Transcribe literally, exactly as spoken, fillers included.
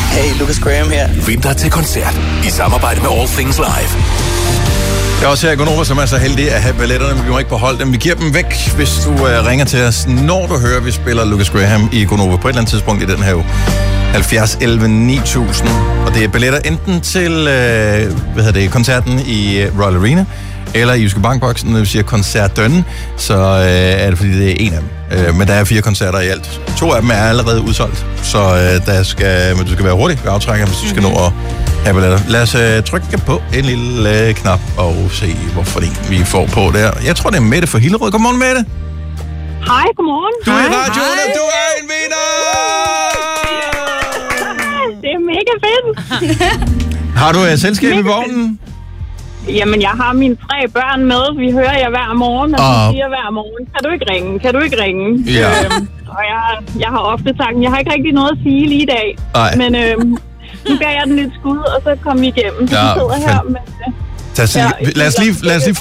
Hey, Lucas Graham her. Vind dig til koncert i samarbejde med All Things Live. Jeg er også her i Gonova, som er så heldig at have billetterne, men vi må ikke beholde dem. Vi giver dem væk, hvis du uh, ringer til os, når du hører, vi spiller Lucas Graham i Gonova på et eller andet tidspunkt i den her uge. halvfjerds elleve ni tusind. Og det er billetter enten til uh, hvad hedder det, koncerten i Royal Arena, eller i Jyske Bankboksen, når vi siger koncertdønnen, så øh, er det fordi, det er en af dem. Øh, men der er fire koncerter i alt. To af dem er allerede udsolgt, så øh, der skal, men du skal være hurtig ved aftrækker, hvis du skal nå at have billetter. Lad os øh, trykke på en lille øh, knap og se, hvorfor det vi får på der. Jeg tror, det er Mette fra Hillerød. Godmorgen, Mette. Hej, godmorgen. Du er i radioen, og du er en vinder! Det er mega fedt. Har du øh, selskab i vognen? Jamen, jeg har mine tre børn med. Vi hører jer hver morgen, og Ah. de siger hver morgen, kan du ikke ringe? Kan du ikke ringe? Ja. Øhm, og jeg, jeg har ofte sagt, jeg har ikke rigtig noget at sige lige i dag. Nej. Men øhm, nu gav jeg den lidt skud, og så kom vi igennem. Så Ja, vi sidder her fan- med... Tag, Ja, lad os lige, lad os lige